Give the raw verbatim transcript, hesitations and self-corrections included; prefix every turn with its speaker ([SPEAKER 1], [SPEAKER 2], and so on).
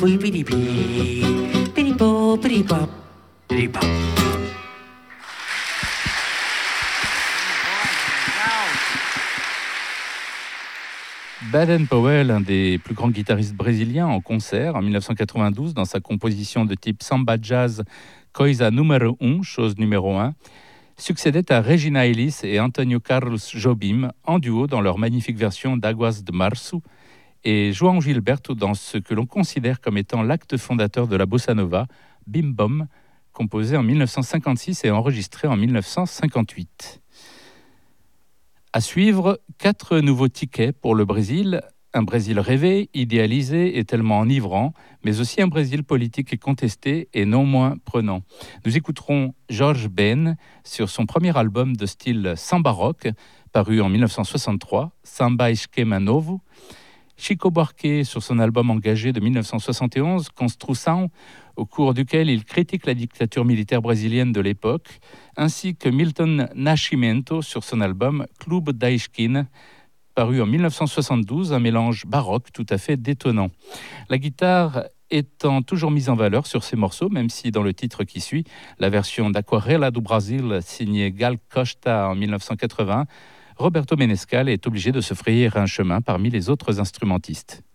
[SPEAKER 1] Baden-Powell, l'un des plus grands guitaristes brésiliens en concert en dix-neuf cent quatre-vingt-douze dans sa composition de type samba jazz Coisa Número un, chose numéro un, succédait à Regina Ellis et Antonio Carlos Jobim en duo dans leur magnifique version d'Aguas de Março et João Gilberto dans ce que l'on considère comme étant l'acte fondateur de la bossa nova, Bim Bom, composé en dix-neuf cent cinquante-six et enregistré en dix-neuf cent cinquante-huit. À suivre, quatre nouveaux tickets pour le Brésil, un Brésil rêvé, idéalisé et tellement enivrant, mais aussi un Brésil politique et contesté et non moins prenant. Nous écouterons Jorge Ben sur son premier album de style samba rock, paru en dix-neuf cent soixante-trois, Samba Esquema Novo, Chico Buarque sur son album engagé de dix-neuf cent soixante et onze, Construção, au cours duquel il critique la dictature militaire brésilienne de l'époque, ainsi que Milton Nascimento sur son album Clube da Esquina, paru en dix-neuf cent soixante-douze, un mélange baroque tout à fait détonnant. La guitare étant toujours mise en valeur sur ces morceaux, même si dans le titre qui suit, la version d'Aquarela do Brasil signée Gal Costa en dix-neuf cent quatre-vingts, Roberto Menescal est obligé de se frayer un chemin parmi les autres instrumentistes.